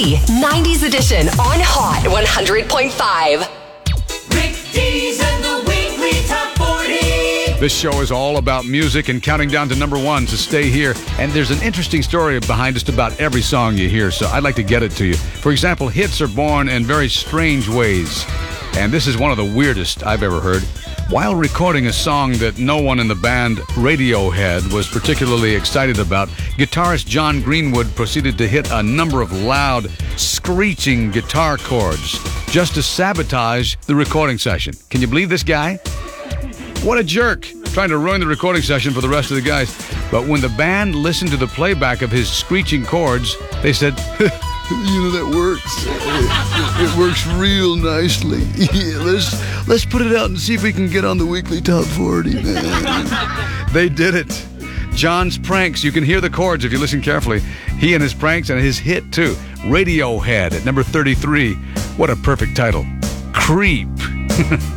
Party, 90s edition on Hot 100.5. Rick Dees and the Weekly Top 40. This show is all about music and counting down to number one, so stay here. And there's an interesting story behind just about every song you hear, so I'd like to get it to you. For example, hits are born in very strange ways. And this is one of the weirdest I've ever heard. While recording a song that no one in the band Radiohead was particularly excited about, guitarist John Greenwood proceeded to hit a number of loud, screeching guitar chords just to sabotage the recording session. Can you believe this guy? What a jerk, trying to ruin the recording session for the rest of the guys. But when the band listened to the playback of his screeching chords, they said, you know, that works. It works real nicely. Yeah, let's put it out and see if we can get on the Weekly Top 40, man. They did it. John's Pranks. You can hear the chords if you listen carefully. He and his pranks and his hit, too. Radiohead at number 33. What a perfect title. Creep.